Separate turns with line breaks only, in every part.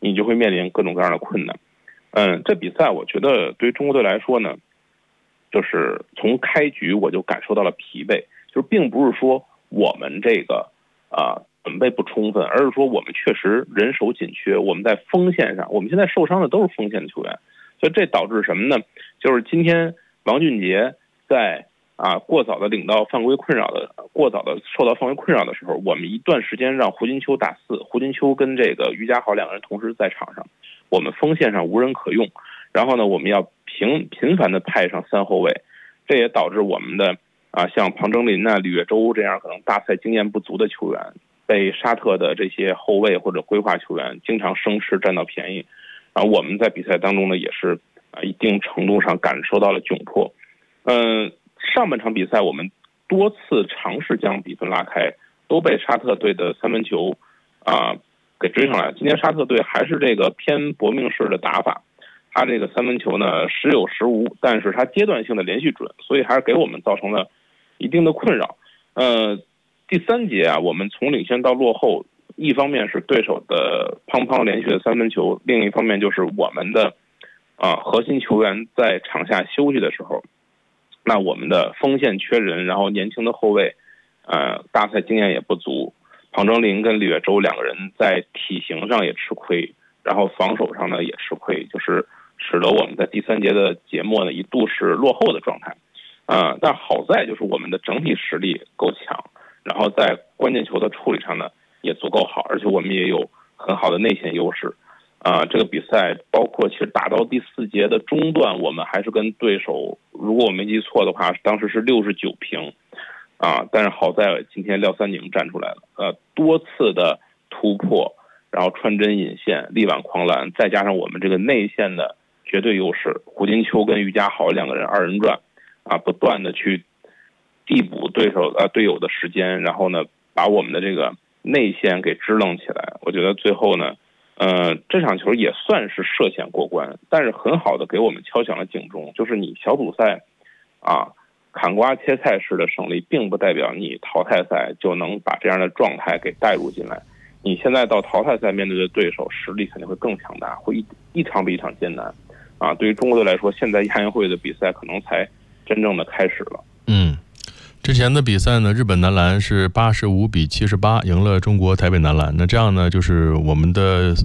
你就会面临各种各样的困难。这比赛我觉得对于中国队来说呢，就是从开局我就感受到了疲惫，就是并不是说我们这个准备不充分，而是说我们确实人手紧缺，我们在锋线上，我们现在受伤的都是锋线的球员，所以这导致什么呢？就是今天王俊杰在过早的受到犯规困扰的时候，我们一段时间让胡金秋打4，胡金秋跟这个于家豪2个人同时在场上，我们锋线上无人可用，然后呢，我们要频繁的派上3后卫，这也导致我们的像庞征林吕跃洲这样可能大赛经验不足的球员，被沙特的这些后卫或者规划球员经常生吃占到便宜，然后我们在比赛当中呢，也是一定程度上感受到了窘迫。上半场比赛我们多次尝试将比分拉开，都被沙特队的3分球给追上来了。今天沙特队还是这个偏搏命式的打法，他这个3分球呢时有时无，但是他阶段性的连续准，所以还是给我们造成了一定的困扰。第3节我们从领先到落后，一方面是对手的连续的3分球，另一方面就是我们的核心球员在场下休息的时候，那我们的锋线缺人，然后年轻的后卫大赛经验也不足，庞征林跟吕跃洲2个人在体型上也吃亏，然后防守上呢也吃亏，就是使得我们在第3节的节末呢一度是落后的状态。但好在就是我们的整体实力够强，然后在关键球的处理上呢也足够好，而且我们也有很好的内线优势。这个比赛包括其实打到第4节的中段，我们还是跟对手，如果我没记错的话，当时是69平但是好在今天廖三宁站出来了，多次的突破，然后穿针引线，力挽狂澜，再加上我们这个内线的绝对优势，胡金秋跟于家豪2个人2人转不断的去递补队友的时间，然后呢把我们的这个内线给支棱起来。我觉得最后呢这场球也算是涉险过关，但是很好的给我们敲响了警钟，就是你小组赛砍瓜切菜式的胜利，并不代表你淘汰赛就能把这样的状态给带入进来。你现在到淘汰赛面对的对手实力肯定会更强大，会一场比一场艰难对于中国队来说，现在亚运会的比赛可能才真正的开始了。
之前的比赛呢，日本男篮是85比78赢了中国台北男篮。那这样呢，就是我们的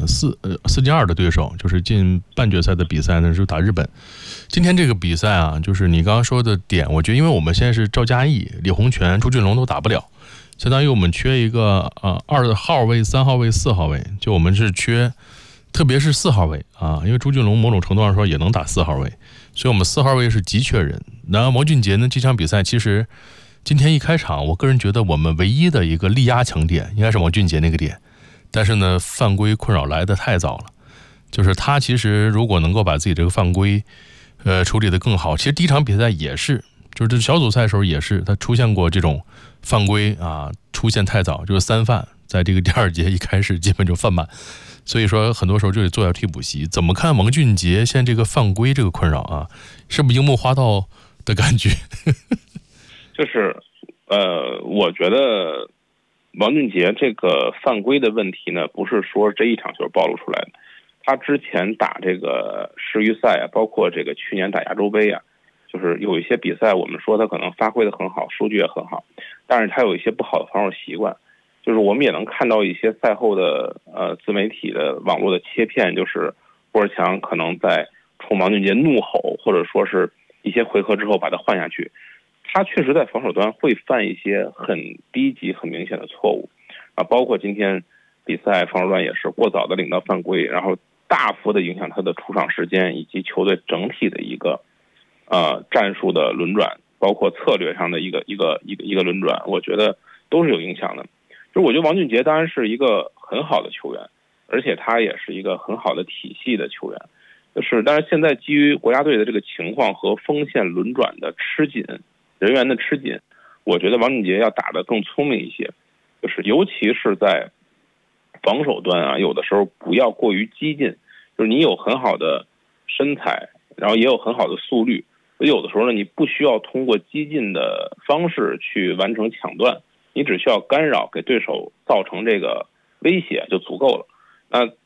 4进2的对手，就是进半决赛的比赛呢，是打日本。今天这个比赛就是你刚刚说的点，我觉得因为我们现在是赵嘉译、李洪权、朱俊龙都打不了，相当于我们缺一个2号位、3号位、4号位，就我们是缺，特别是4号位因为朱俊龙某种程度上说也能打4号位，所以我们4号位是急缺人。然后王俊杰呢，这场比赛其实今天一开场，我个人觉得我们唯一的一个力压强点应该是王俊杰那个点，但是呢犯规困扰来得太早了，就是他其实如果能够把自己这个犯规处理得更好，其实第一场比赛也是，就是这小组赛的时候也是他出现过这种犯规出现太早，就是3犯，在这个第2节一开始基本就犯满，所以说很多时候就得坐下替补席。怎么看王俊杰现在这个犯规这个困扰是不是樱木花道的感觉？
就是我觉得王俊杰这个犯规的问题呢，不是说这一场球暴露出来的，他之前打这个世预赛包括这个去年打亚洲杯就是有一些比赛我们说他可能发挥的很好，数据也很好，但是他有一些不好的防守习惯，就是我们也能看到一些赛后的自媒体的网络的切片，就是郭士强可能在冲王俊杰怒吼，或者说是一些回合之后把他换下去，他确实在防守端会犯一些很低级很明显的错误包括今天比赛防守端也是过早的领到犯规，然后大幅的影响他的出场时间以及球队整体的一个战术的轮转，包括策略上的一个轮转，我觉得都是有影响的。就我觉得王俊杰当然是一个很好的球员，而且他也是一个很好的体系的球员，但是现在基于国家队的这个情况和锋线轮转的吃紧，人员的吃紧，我觉得王俊杰要打得更聪明一些，就是尤其是在防守端有的时候不要过于激进，就是你有很好的身材，然后也有很好的速率，有的时候呢，你不需要通过激进的方式去完成抢断，你只需要干扰，给对手造成这个威胁就足够了。那